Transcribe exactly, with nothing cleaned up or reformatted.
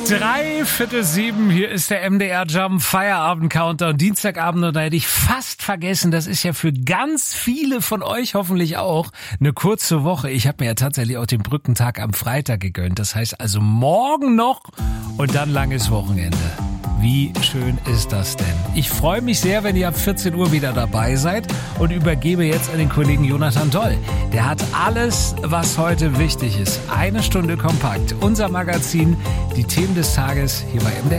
Drei Viertel sieben, hier ist der M D R Jump Feierabend Countdown, Dienstagabend, und da hätte ich fast vergessen, das ist ja für ganz viele von euch hoffentlich auch eine kurze Woche. Ich habe mir ja tatsächlich auch den Brückentag am Freitag gegönnt, das heißt also morgen noch und dann langes Wochenende. Wie schön ist das denn? Ich freue mich sehr, wenn ihr ab vierzehn Uhr wieder dabei seid und übergebe jetzt an den Kollegen Jonathan Doll. Der hat alles, was heute wichtig ist. Eine Stunde kompakt. Unser Magazin, die Themen des Tages hier bei M D R.